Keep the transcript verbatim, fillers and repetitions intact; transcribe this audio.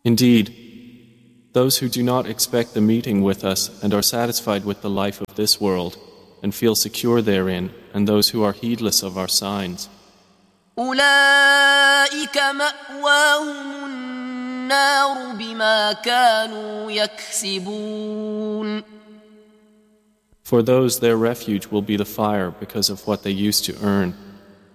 Indeed, those who do not expect the meeting with us and are satisfied with the life of this world and feel secure therein, and those who are heedless of our signs, أولئك مأواهم النار بما كانوا يكسبون. for those their refuge will be the fire because of what they used to earn.